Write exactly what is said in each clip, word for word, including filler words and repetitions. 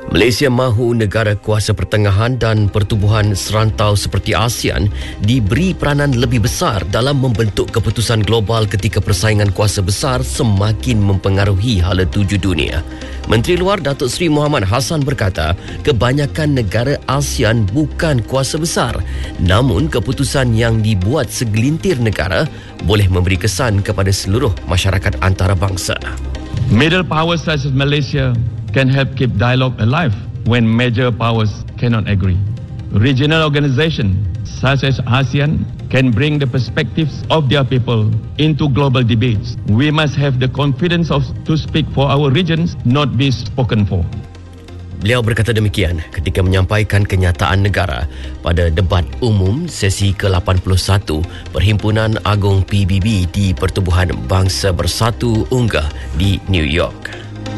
Malaysia mahu negara kuasa pertengahan dan pertubuhan serantau seperti ASEAN diberi peranan lebih besar dalam membentuk keputusan global ketika persaingan kuasa besar semakin mempengaruhi hala tuju dunia. Menteri Luar Datuk Seri Mohamad Hassan berkata, kebanyakan negara ASEAN bukan kuasa besar, namun keputusan yang dibuat segelintir negara boleh memberi kesan kepada seluruh masyarakat antarabangsa. Middle powers such as Malaysia can help keep dialogue alive when major powers cannot agree. Regional organizations such as ASEAN can bring the perspectives of their people into global debates. We must have the confidence of to speak for our regions, not be spoken for. Beliau berkata demikian ketika menyampaikan kenyataan negara pada debat umum sesi ke lapan puluh satu Perhimpunan Agung P B B di Pertubuhan Bangsa Bersatu Unggah di New York.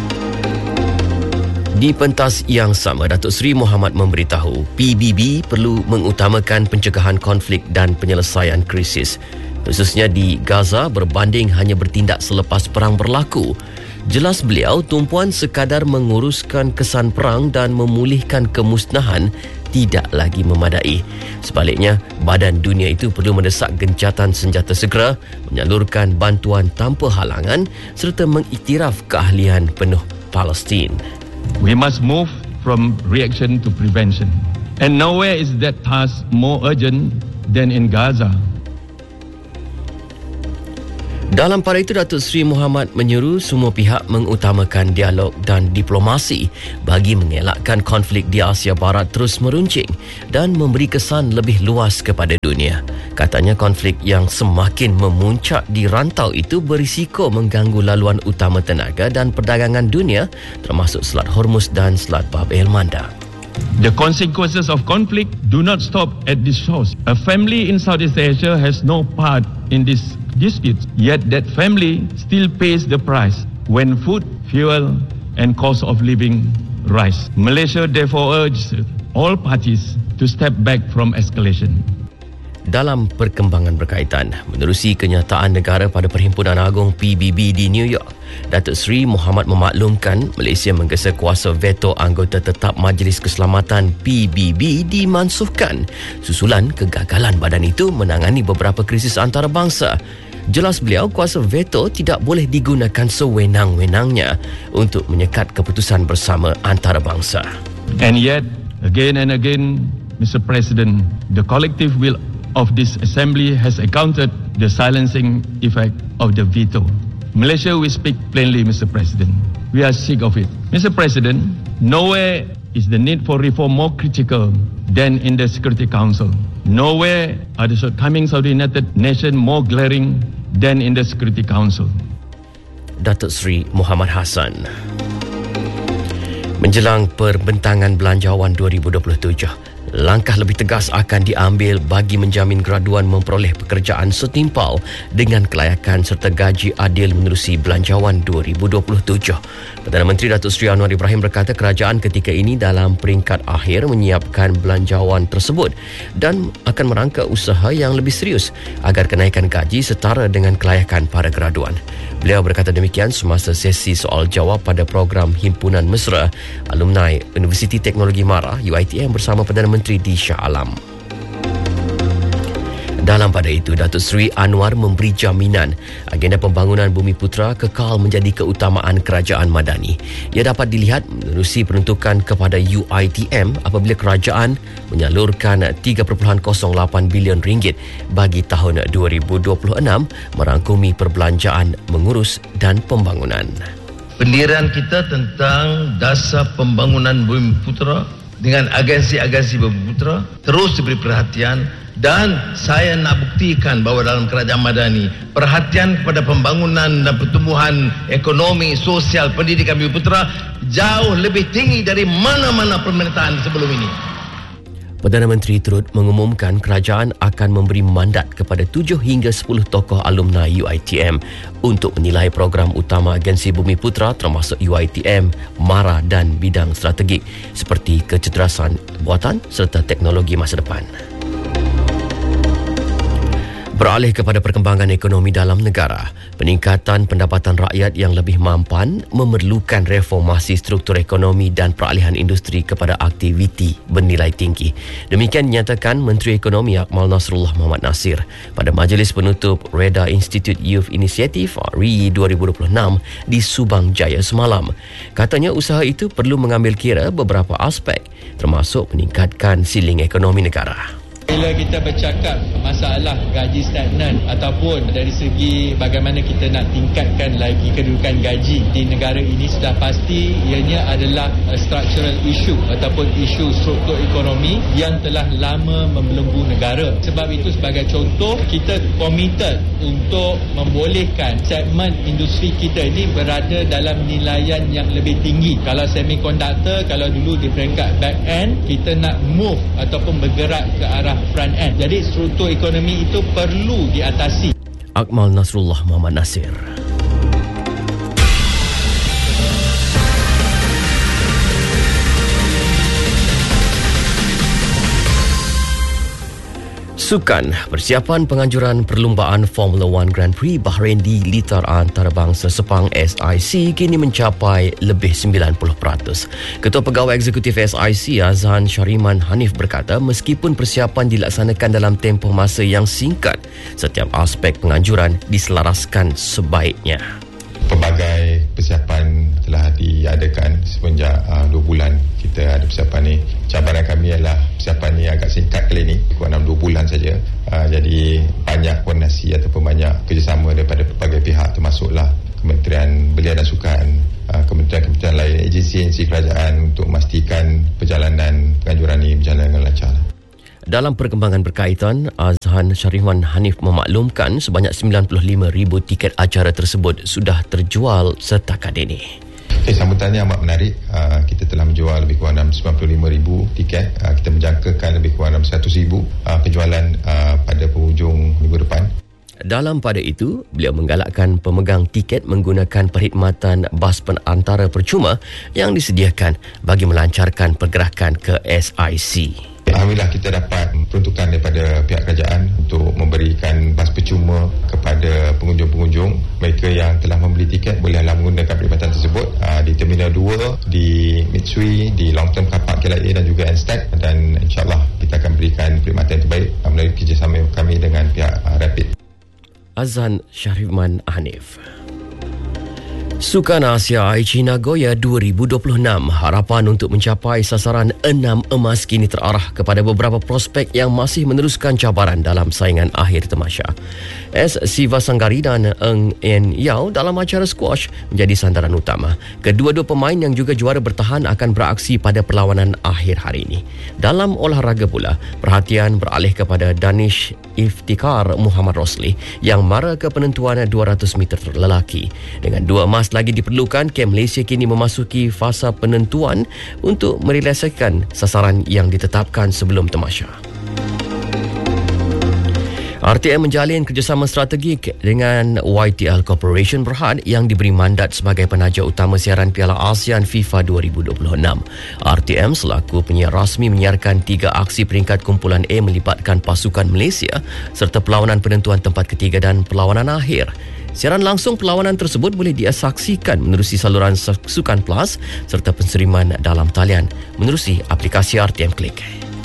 Di pentas yang sama, Datuk Seri Mohamad memberitahu P B B perlu mengutamakan pencegahan konflik dan penyelesaian krisis, khususnya di Gaza berbanding hanya bertindak selepas perang berlaku. Jelas beliau, tumpuan sekadar menguruskan kesan perang dan memulihkan kemusnahan tidak lagi memadai. Sebaliknya, badan dunia itu perlu mendesak gencatan senjata segera, menyalurkan bantuan tanpa halangan serta mengiktiraf keahlian penuh Palestin. We must move from reaction to prevention. And nowhere is that task more urgent than in Gaza. Dalam pada itu, Datuk Seri Mohamad menyuruh semua pihak mengutamakan dialog dan diplomasi bagi mengelakkan konflik di Asia Barat terus meruncing dan memberi kesan lebih luas kepada dunia. Katanya konflik yang semakin memuncak di rantau itu berisiko mengganggu laluan utama tenaga dan perdagangan dunia termasuk Selat Hormuz dan Selat Bab el Mandab. The consequences of conflict do not stop at this source. A family in Southeast Asia has no part in this dispute, yet that family still pays the price when food, fuel and cost of living rise. Malaysia therefore urges all parties to step back from escalation. Dalam perkembangan berkaitan, menerusi kenyataan negara pada Perhimpunan Agung P B B di New York, Datuk Seri Mohamad memaklumkan Malaysia menggesa kuasa veto anggota tetap Majlis Keselamatan P B B dimansuhkan susulan kegagalan badan itu menangani beberapa krisis antarabangsa. Jelas beliau, kuasa veto tidak boleh digunakan sewenang-wenangnya untuk menyekat keputusan bersama antarabangsa. And yet, again and again, Mister President, the collective will of this assembly has accounted the silencing effect of the veto. Malaysia will speak plainly, Mister President. We are sick of it. Mister President, nowhere is the need for reform more critical than in the Security Council. Nowhere are the shortcomings of the United Nations more glaring than in the Security Council. Datuk Seri Mohamad Hassan. Menjelang perbentangan belanjawan dua ribu dua puluh tujuh, langkah lebih tegas akan diambil bagi menjamin graduan memperoleh pekerjaan setimpal dengan kelayakan serta gaji adil menerusi belanjawan dua ribu dua puluh tujuh. Perdana Menteri Datuk Seri Anwar Ibrahim berkata kerajaan ketika ini dalam peringkat akhir menyiapkan belanjawan tersebut dan akan merangka usaha yang lebih serius agar kenaikan gaji setara dengan kelayakan para graduan. Beliau berkata demikian semasa sesi soal jawab pada program Himpunan Mesra Alumni Universiti Teknologi MARA U I T M bersama Perdana Menteri di Shah Alam. Dalam pada itu, Datuk Seri Anwar memberi jaminan agenda pembangunan Bumi Putra kekal menjadi keutamaan kerajaan Madani. Ia dapat dilihat menerusi peruntukan kepada U I T M apabila kerajaan menyalurkan tiga perpuluhan kosong lapan bilion ringgit bagi tahun dua ribu dua puluh enam merangkumi perbelanjaan mengurus dan pembangunan. Pendirian kita tentang dasar pembangunan Bumi Putra dengan agensi-agensi Bumi Putra terus diberi perhatian. Dan saya nak buktikan bahawa dalam kerajaan Madani, perhatian kepada pembangunan dan pertumbuhan ekonomi, sosial, pendidikan Bumi Putra jauh lebih tinggi dari mana-mana pemerintahan sebelum ini. Perdana Menteri turut mengumumkan kerajaan akan memberi mandat kepada tujuh hingga sepuluh tokoh alumni U I T M untuk menilai program utama agensi Bumi Putra termasuk U I T M, MARA dan bidang strategik seperti kecerdasan buatan serta teknologi masa depan. Beralih kepada perkembangan ekonomi dalam negara, peningkatan pendapatan rakyat yang lebih mampan memerlukan reformasi struktur ekonomi dan peralihan industri kepada aktiviti bernilai tinggi. Demikian dinyatakan Menteri Ekonomi Akmal Nasrullah Mohamad Nasir pada majlis penutup Reda Institute Youth Initiative R I dua ribu dua puluh enam di Subang Jaya semalam. Katanya usaha itu perlu mengambil kira beberapa aspek termasuk meningkatkan siling ekonomi negara. Bila kita bercakap masalah gaji stagnan ataupun dari segi bagaimana kita nak tingkatkan lagi kedudukan gaji di negara ini, sudah pasti ianya adalah structural issue ataupun isu struktur ekonomi yang telah lama membelenggu negara. Sebab itu sebagai contoh, kita committed untuk membolehkan segmen industri kita ini berada dalam nilaian yang lebih tinggi. Kalau semiconductor, kalau dulu di peringkat back end, kita nak move ataupun bergerak ke arah front end. Jadi struktur ekonomi itu perlu diatasi. Akmal Nasrullah Mohamad Nasir. Sukan, persiapan penganjuran perlumbaan Formula One Grand Prix Bahrain di Litar Antarabangsa Sepang S I C kini mencapai lebih sembilan puluh peratus. Ketua Pegawai Eksekutif S I C Azhan Syariman Hanif berkata meskipun persiapan dilaksanakan dalam tempoh masa yang singkat, setiap aspek penganjuran diselaraskan sebaiknya. Pelbagai persiapan telah diadakan semenjak uh, dua bulan kita ada persiapan ni. Cabaran kami adalah persiapan ni agak singkat kali ni, kurang dalam dua bulan saja. Uh, jadi banyak koordinasi ataupun banyak kerjasama daripada pelbagai pihak, termasuklah Kementerian Belia dan Sukan, uh, kementerian-kementerian lain, agensi-agensi kerajaan untuk memastikan perjalanan penganjuran ini berjalan dengan lancar. Dalam perkembangan berkaitan, Azhan Syariman Hanif memaklumkan sebanyak sembilan puluh lima ribu tiket acara tersebut sudah terjual setakat ini. Okay, sambutannya amat menarik. Uh, kita telah menjual lebih kurang dalam sembilan puluh lima ribu tiket. Uh, kita menjangkakan lebih kurang dalam seratus ribu uh, penjualan uh, pada penghujung minggu depan. Dalam pada itu, beliau menggalakkan pemegang tiket menggunakan perkhidmatan bas penantara percuma yang disediakan bagi melancarkan pergerakan ke S I C. Alhamdulillah kita dapat peruntukan daripada pihak kerajaan untuk memberikan bas percuma kepada pengunjung-pengunjung. Mereka yang telah membeli tiket bolehlah menggunakan perkhidmatan tersebut uh, di Terminal dua, di Mitsui, di Long Term Car Park K L I A dan juga N S T A C, dan insyaAllah kita akan berikan perkhidmatan yang terbaik uh, melalui kerjasama kami dengan pihak uh, Rapid. Azhan Syariman Hanif. Sukan Asia Aichi Nagoya dua ribu dua puluh enam, harapan untuk mencapai sasaran enam emas kini terarah kepada beberapa prospek yang masih meneruskan cabaran dalam saingan akhir tamasya. S. Sivasanggari dan Eng En Yao dalam acara squash menjadi sandaran utama. Kedua-dua pemain yang juga juara bertahan akan beraksi pada perlawanan akhir hari ini. Dalam olahraga pula, perhatian beralih kepada Danish Iftikhar Muhammad Rosli yang mara ke penentuan dua ratus meter lelaki. Dengan dua emas lagi diperlukan, Kem Malaysia kini memasuki fasa penentuan untuk merealisasikan sasaran yang ditetapkan sebelum tamasya. R T M menjalin kerjasama strategik dengan Y T L Corporation Berhad yang diberi mandat sebagai penaja utama siaran Piala ASEAN FIFA dua ribu dua puluh enam. R T M selaku penyiar rasmi menyiarkan tiga aksi peringkat kumpulan A melibatkan pasukan Malaysia serta perlawanan penentuan tempat ketiga dan perlawanan akhir. Siaran langsung perlawanan tersebut boleh disaksikan menerusi saluran Sukan Plus serta penseriman dalam talian menerusi aplikasi R T M Click.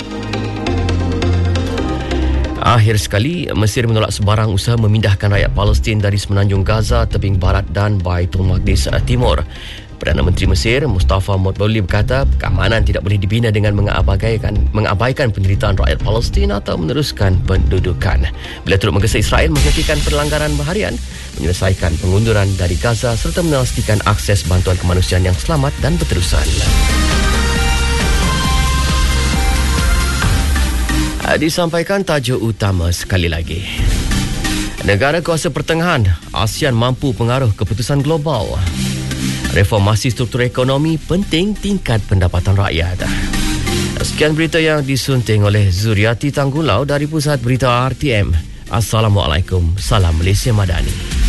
Akhir sekali, Mesir menolak sebarang usaha memindahkan rakyat Palestin dari semenanjung Gaza, tebing barat dan Baitul Maqdis Timur. Perdana Menteri Mesir Mustafa Motboli berkata keamanan tidak boleh dibina dengan mengabaikan, mengabaikan penderitaan rakyat Palestin atau meneruskan pendudukan. Beliau turut menggesa Israel menghentikan pelanggaran harian, menyelesaikan pengunduran dari Gaza serta memastikan akses bantuan kemanusiaan yang selamat dan berterusan. Disampaikan tajuk utama sekali lagi. Negara kuasa pertengahan, ASEAN mampu pengaruh keputusan global. Reformasi struktur ekonomi penting tingkat pendapatan rakyat. Sekian berita yang disunting oleh Zuriati Tanggulau dari Pusat Berita R T M. Assalamualaikum, salam Malaysia Madani.